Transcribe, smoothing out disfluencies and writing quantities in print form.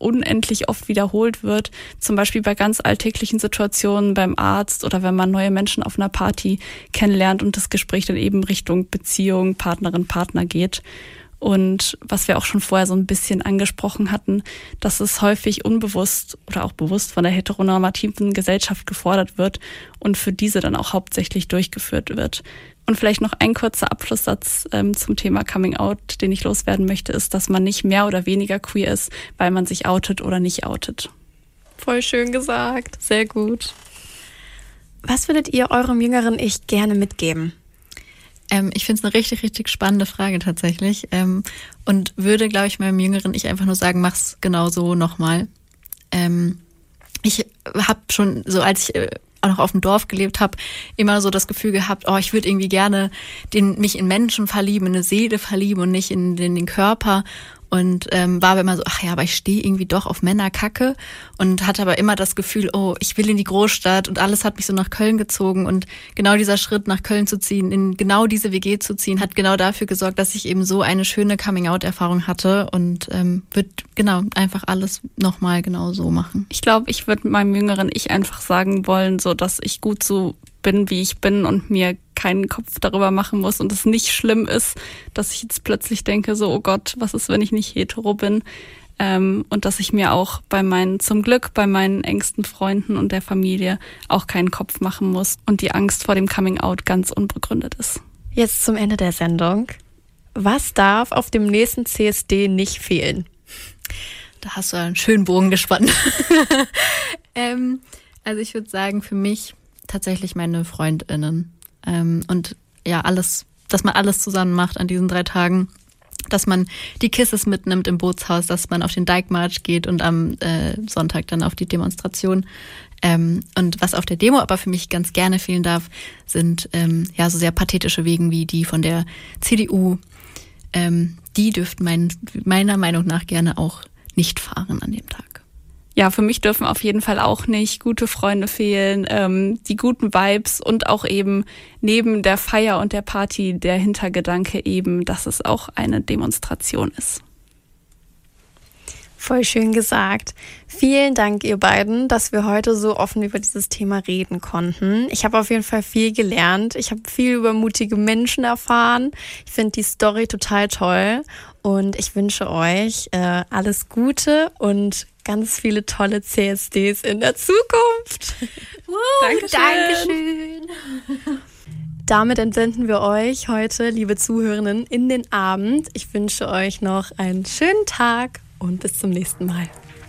unendlich oft wiederholt wird, zum Beispiel bei ganz alltäglichen Situationen beim Arzt oder wenn man neue Menschen auf einer Party kennenlernt und das Gespräch dann eben Richtung Beziehung, Partnerin, Partner geht. Und was wir auch schon vorher so ein bisschen angesprochen hatten, dass es häufig unbewusst oder auch bewusst von der heteronormativen Gesellschaft gefordert wird und für diese dann auch hauptsächlich durchgeführt wird. Und vielleicht noch ein kurzer Abschlusssatz zum Thema Coming Out, den ich loswerden möchte, ist, dass man nicht mehr oder weniger queer ist, weil man sich outet oder nicht outet. Voll schön gesagt, sehr gut. Was würdet ihr eurem jüngeren Ich gerne mitgeben? Ich finde es eine richtig, richtig spannende Frage tatsächlich und würde, glaube ich, meinem jüngeren Ich einfach nur sagen, mach's genau so nochmal. Ich habe schon so, als ich auch noch auf dem Dorf gelebt habe, immer so das Gefühl gehabt, ich würde irgendwie gerne mich in Menschen verlieben, in eine Seele verlieben und nicht in den Körper. Und war aber immer so, aber ich stehe irgendwie doch auf Männerkacke und hatte aber immer das Gefühl, ich will in die Großstadt und alles hat mich so nach Köln gezogen und genau dieser Schritt nach Köln zu ziehen, in genau diese WG zu ziehen, hat genau dafür gesorgt, dass ich eben so eine schöne Coming-out-Erfahrung hatte und würde genau einfach alles nochmal genau so machen. Ich glaube, ich würde meinem jüngeren Ich einfach sagen wollen, so dass ich gut so bin, wie ich bin und mir keinen Kopf darüber machen muss und es nicht schlimm ist, dass ich jetzt plötzlich denke, so, oh Gott, was ist, wenn ich nicht hetero bin? Und dass ich mir auch zum Glück bei meinen engsten Freunden und der Familie auch keinen Kopf machen muss und die Angst vor dem Coming Out ganz unbegründet ist. Jetzt zum Ende der Sendung. Was darf auf dem nächsten CSD nicht fehlen? Da hast du einen schönen Bogen gespannt. Also ich würde sagen, für mich tatsächlich meine FreundInnen. Und ja, dass man alles zusammen macht an diesen 3 Tagen. Dass man die Kisses mitnimmt im Bootshaus, dass man auf den Dijkmarsch geht und am Sonntag dann auf die Demonstration. Und was auf der Demo aber für mich ganz gerne fehlen darf, sind so sehr pathetische Wegen wie die von der CDU. Die dürften meiner Meinung nach gerne auch nicht fahren an dem Tag. Ja, für mich dürfen auf jeden Fall auch nicht gute Freunde fehlen, die guten Vibes und auch eben neben der Feier und der Party der Hintergedanke eben, dass es auch eine Demonstration ist. Voll schön gesagt. Vielen Dank, ihr beiden, dass wir heute so offen über dieses Thema reden konnten. Ich habe auf jeden Fall viel gelernt. Ich habe viel über mutige Menschen erfahren. Ich finde die Story total toll und ich wünsche euch alles Gute und ganz viele tolle CSDs in der Zukunft. Dankeschön. Damit entsenden wir euch heute, liebe Zuhörerinnen, in den Abend. Ich wünsche euch noch einen schönen Tag und bis zum nächsten Mal.